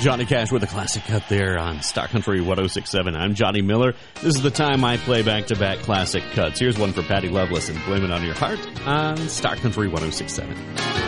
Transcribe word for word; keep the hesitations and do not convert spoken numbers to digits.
Johnny Cash with a classic cut there on Star Country one oh six point seven. I'm Johnny Miller. This is the time I play back-to-back classic cuts. Here's one for Patty Loveless and Blame It On Your Heart on Star Country one oh six point seven.